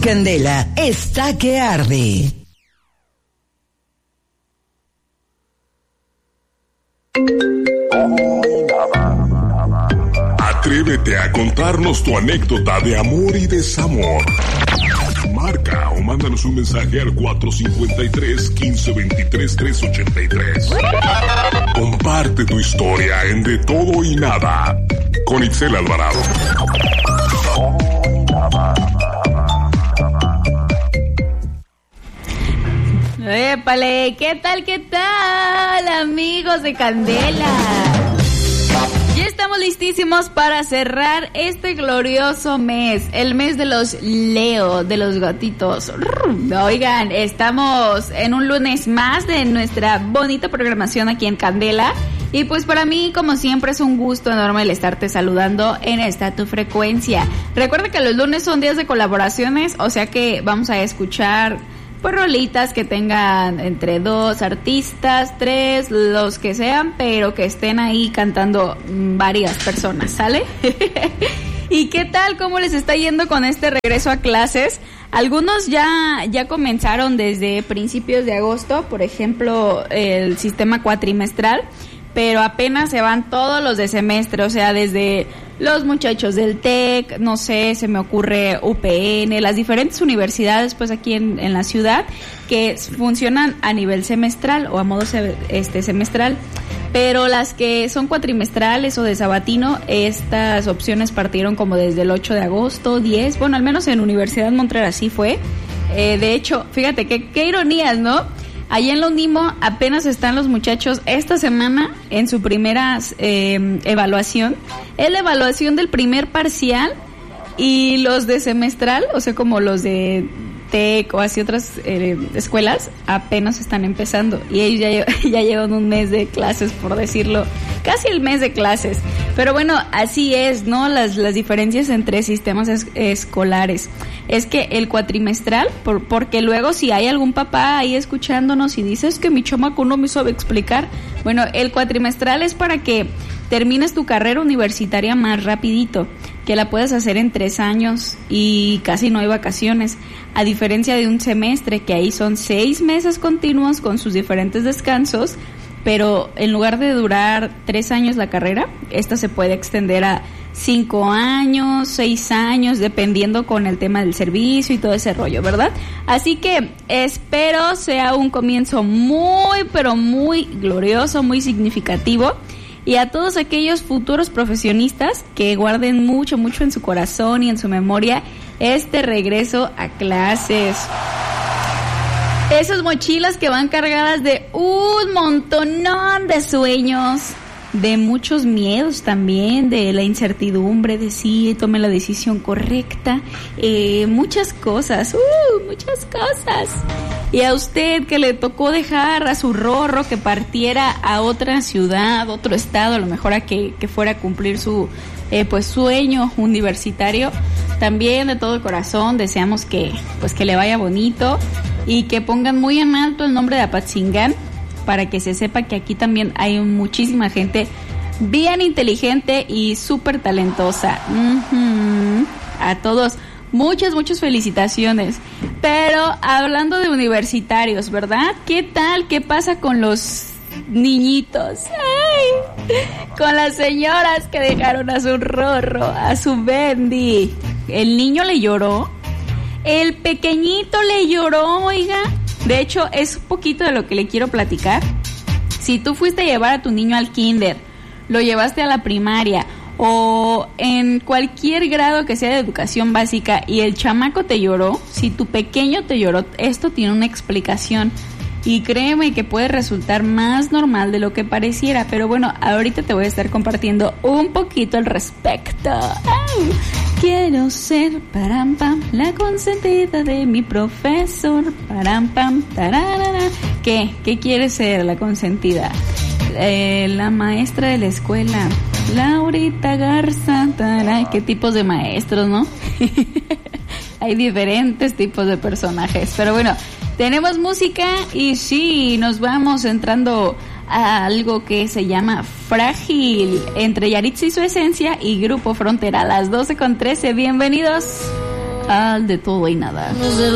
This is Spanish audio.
Candela está que arde. Atrévete a contarnos tu anécdota de amor y desamor. Marca o mándanos un mensaje al 453-1523-383. Comparte tu historia en De Todo y Nada con Itzel Alvarado. ¡Épale! ¿Qué tal, amigos de Candela? Ya estamos listísimos para cerrar este glorioso mes, el mes de los Leo, de los gatitos. Oigan, estamos en un lunes más de nuestra bonita programación aquí en Candela. Y pues para mí, como siempre, es un gusto enorme el estarte saludando en esta tu frecuencia. Recuerda que los lunes son días de colaboraciones, o sea que vamos a escuchar pues rolitas que tengan entre 2 artistas, 3, los que sean, pero que estén ahí cantando varias personas, ¿sale? ¿Y qué tal? ¿Cómo les está yendo con este regreso a clases? Algunos ya comenzaron desde principios de agosto, por ejemplo, el sistema cuatrimestral, pero apenas se van todos los de semestre, o sea, desde los muchachos del TEC, no sé, se me ocurre UPN, las diferentes universidades pues aquí en la ciudad que funcionan a nivel semestral o a modo semestral, pero las que son cuatrimestrales o de sabatino, estas opciones partieron como desde el 8 de agosto, 10, bueno, al menos en Universidad Montreal así fue. De hecho, fíjate qué ironías, ¿no? Allá en la Unimo apenas están los muchachos esta semana en su primera evaluación. Es la evaluación del primer parcial y los de semestral, o sea, como los de TEC o así otras escuelas, apenas están empezando. Y ellos ya llevan un mes de clases, por decirlo, casi el mes de clases. Pero bueno, así es, ¿no? Las diferencias entre sistemas escolares. Es que el cuatrimestral, porque luego si hay algún papá ahí escuchándonos y dices que mi chamaco no me sabe explicar, bueno, el cuatrimestral es para que termines tu carrera universitaria más rapidito, que la puedes hacer en 3 años y casi no hay vacaciones, a diferencia de un semestre que ahí son 6 meses continuos con sus diferentes descansos, pero en lugar de durar 3 años la carrera, esta se puede extender a 5 años, 6 años, dependiendo con el tema del servicio y todo ese rollo, ¿verdad? Así que espero sea un comienzo muy, pero muy glorioso, muy significativo. Y a todos aquellos futuros profesionistas que guarden mucho, mucho en su corazón y en su memoria este regreso a clases. Esas mochilas que van cargadas de un montonón de sueños, de muchos miedos también, de la incertidumbre de si tome la decisión correcta, muchas cosas. Y a usted que le tocó dejar a su rorro que partiera a otra ciudad, otro estado, a lo mejor a que fuera a cumplir su pues sueño universitario, también de todo corazón deseamos que le vaya bonito y que pongan muy en alto el nombre de Apatzingán, para que se sepa que aquí también hay muchísima gente bien inteligente y súper talentosa. A todos, muchas felicitaciones. Pero hablando de universitarios, ¿verdad? ¿Qué tal? ¿Qué pasa con los niñitos? ¡Ay! Con las señoras que dejaron a su rorro, a su Bendy. ¿El niño le lloró? El pequeñito le lloró, oiga. De hecho, es un poquito de lo que le quiero platicar. Si tú fuiste a llevar a tu niño al kinder, lo llevaste a la primaria o en cualquier grado que sea de educación básica y el chamaco te lloró, si tu pequeño te lloró, esto tiene una explicación. Y créeme que puede resultar más normal de lo que pareciera. Pero bueno, ahorita te voy a estar compartiendo un poquito al respecto. ¡Ay! Quiero ser, param pam, la consentida de mi profesor. Param pam, tararara. ¿Qué quieres ser la consentida? La maestra de la escuela, Laurita Garza. Taray, ¿qué tipos de maestros, no? Hay diferentes tipos de personajes. Pero bueno, tenemos música y sí, nos vamos entrando a algo que se llama Frágil, entre Yaritza y su esencia y Grupo Frontera, a las 12:13. Bienvenidos. al de todo y nada.